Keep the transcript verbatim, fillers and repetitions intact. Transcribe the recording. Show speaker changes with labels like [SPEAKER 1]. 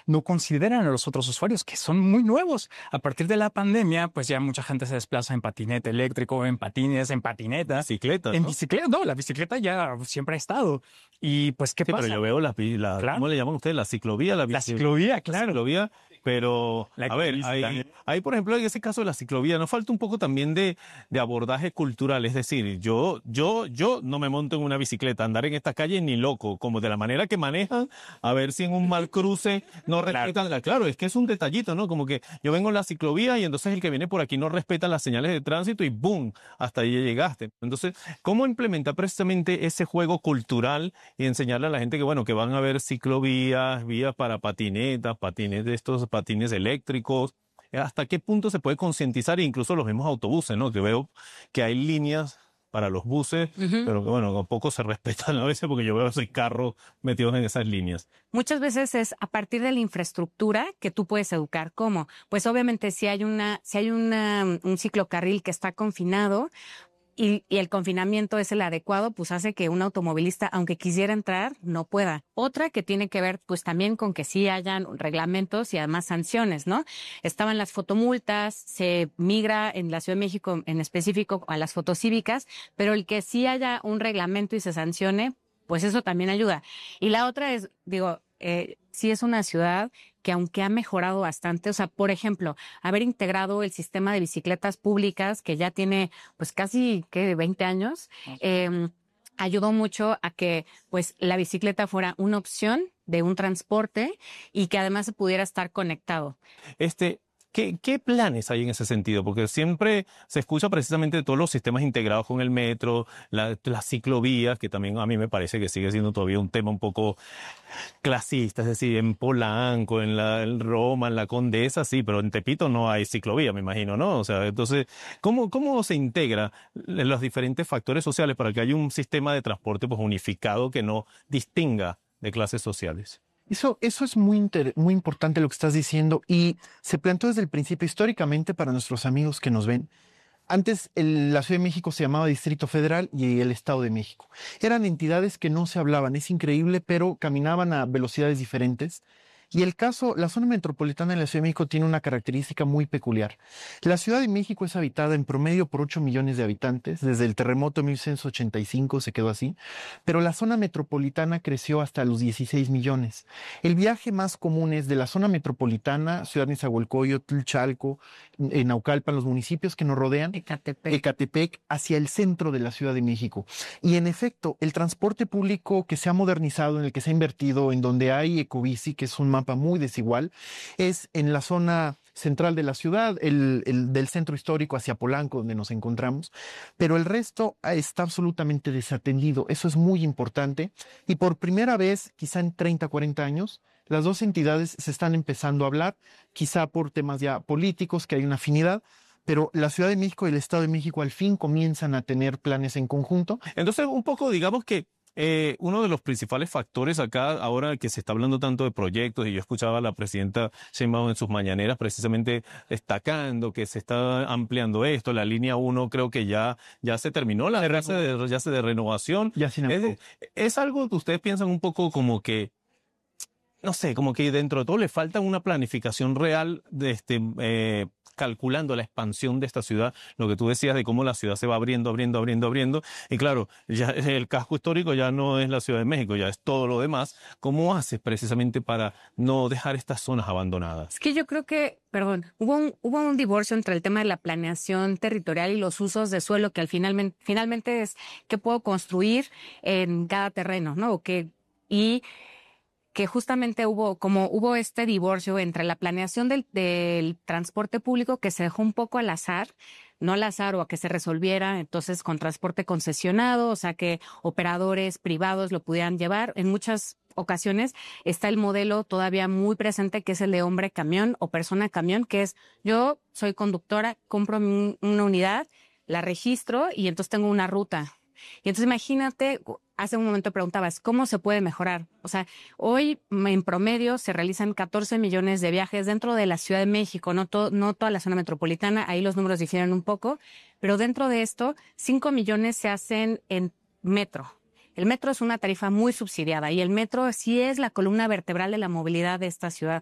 [SPEAKER 1] no consideran a los otros usuarios que son muy nuevos. A partir de la pandemia, pues ya mucha gente se desplaza en patinete eléctrico, en patines, en patineta.
[SPEAKER 2] Bicicleta,
[SPEAKER 1] En
[SPEAKER 2] ¿no?
[SPEAKER 1] bicicleta, no, la bicicleta ya siempre ha estado. Y pues, ¿qué
[SPEAKER 2] Sí,
[SPEAKER 1] pasa?
[SPEAKER 2] pero yo veo la, pi- la
[SPEAKER 1] Claro.
[SPEAKER 2] ¿cómo le llaman ustedes? La ciclovía, la,
[SPEAKER 1] La
[SPEAKER 2] bici-
[SPEAKER 1] ciclovía,
[SPEAKER 2] la
[SPEAKER 1] claro.
[SPEAKER 2] ciclovía, pero
[SPEAKER 1] La
[SPEAKER 2] a ver,
[SPEAKER 1] bici
[SPEAKER 2] hay,
[SPEAKER 1] también.
[SPEAKER 2] hay, por ejemplo, en ese caso de la ciclovía, nos falta un poco también de, de abordaje cultural, es decir, yo, yo, yo no me monto en una bicicleta, andar en esta calle ni loco, como de la manera que manejan, a ver si en un mal cruce no respetan, la, claro, es que es un detallito, ¿no? Como que yo vengo en la ciclovía y entonces el que viene por aquí no respeta las señales de tránsito y ¡boom! Hasta ahí ya llegaste. Entonces, ¿cómo implementar precisamente ese juego cultural y enseñarle a la gente que, bueno, que van a haber ciclovías, vías para patinetas, patines de estos patines eléctricos? ¿Hasta qué punto se puede concientizar? Incluso los mismos autobuses, ¿no? Que veo que hay líneas para los buses,
[SPEAKER 3] Ujú.
[SPEAKER 2] pero que, bueno, poco se respetan a veces porque yo veo esos carros metidos en esas líneas.
[SPEAKER 3] Muchas veces es a partir de la infraestructura que tú puedes educar. ¿Cómo? Pues obviamente si hay una, si hay una, un ciclocarril que está confinado, Y, y el confinamiento es el adecuado, pues hace que un automovilista, aunque quisiera entrar, no pueda. Otra que tiene que ver, pues también con que sí hayan reglamentos y además sanciones, ¿no? Estaban las fotomultas, se migra en la Ciudad de México en específico a las fotocívicas, pero el que sí haya un reglamento y se sancione, pues eso también ayuda. Y la otra es, digo, eh, sí es una ciudad que aunque ha mejorado bastante, o sea, por ejemplo, haber integrado el sistema de bicicletas públicas que ya tiene pues casi que veinte años, eh, ayudó mucho a que pues la bicicleta fuera una opción de un transporte y que además se pudiera estar conectado.
[SPEAKER 2] Este, ¿qué, qué planes hay en ese sentido? Porque siempre se escucha precisamente de todos los sistemas integrados con el metro, la- las ciclovías, que también a mí me parece que sigue siendo todavía un tema un poco clasista, es decir, en Polanco, en la en Roma, en la Condesa, sí, pero en Tepito no hay ciclovía, me imagino, ¿no? O sea, entonces, ¿cómo, cómo se integra los diferentes factores sociales para que haya un sistema de transporte pues unificado que no distinga de clases sociales?
[SPEAKER 4] Eso, eso es muy, inter- muy importante lo que estás diciendo y se planteó desde el principio históricamente para nuestros amigos que nos ven. Antes el- la Ciudad de México se llamaba Distrito Federal y el Estado de México. Eran entidades que no se hablaban, es increíble, pero caminaban a velocidades diferentes. Y el caso, la zona metropolitana de la Ciudad de México tiene una característica muy peculiar. La Ciudad de México es habitada en promedio por ocho millones de habitantes. Desde el terremoto de mil novecientos ochenta y cinco se quedó así. Pero la zona metropolitana creció hasta los dieciséis millones. El viaje más común es de la zona metropolitana, Ciudad de Nezahualcóyotl, Chalco, en Naucalpan, los municipios que nos rodean,
[SPEAKER 3] Ecatepec.
[SPEAKER 4] Ecatepec, hacia el centro de la Ciudad de México. Y en efecto, el transporte público que se ha modernizado, en el que se ha invertido, en donde hay Ecobici, que es un mapa muy desigual, es en la zona central de la ciudad, el, el del centro histórico hacia Polanco, donde nos encontramos, pero el resto ah, está absolutamente desatendido. Eso es muy importante. Y por primera vez, quizá en treinta, cuarenta años, las dos entidades se están empezando a hablar, quizá por temas ya políticos, que hay una afinidad, pero la Ciudad de México y el Estado de México al fin comienzan a tener planes en conjunto.
[SPEAKER 2] Entonces, un poco, digamos que eh, uno de los principales factores acá, ahora que se está hablando tanto de proyectos, y yo escuchaba a la presidenta Sheinbaum en sus mañaneras precisamente destacando que se está ampliando esto, la línea uno creo que ya, ya se terminó la fase de, ya se de renovación.
[SPEAKER 4] Ya sin
[SPEAKER 2] Es, es algo que ustedes piensan un poco como que, no sé, como que dentro de todo le falta una planificación real de este, eh, calculando la expansión de esta ciudad, lo que tú decías de cómo la ciudad se va abriendo, abriendo, abriendo, abriendo, y claro, ya el casco histórico ya no es la Ciudad de México, ya es todo lo demás. ¿Cómo haces precisamente para no dejar estas zonas abandonadas?
[SPEAKER 3] Es que yo creo que, perdón, hubo un, hubo un divorcio entre el tema de la planeación territorial y los usos de suelo, que al finalmente, finalmente es qué puedo construir en cada terreno, ¿no? O qué, y que justamente hubo, como hubo este divorcio entre la planeación del, del transporte público que se dejó un poco al azar, no al azar o a que se resolviera entonces con transporte concesionado, o sea que operadores privados lo pudieran llevar. En muchas ocasiones está el modelo todavía muy presente que es el de hombre camión o persona camión, que es yo soy conductora, compro mi, una unidad, la registro y entonces tengo una ruta. Y entonces imagínate, hace un momento preguntabas, ¿cómo se puede mejorar? O sea, hoy en promedio se realizan catorce millones de viajes dentro de la Ciudad de México, no, to, no toda la zona metropolitana, ahí los números difieren un poco, pero dentro de esto, cinco millones se hacen en metro. El metro es una tarifa muy subsidiada y el metro sí es la columna vertebral de la movilidad de esta ciudad.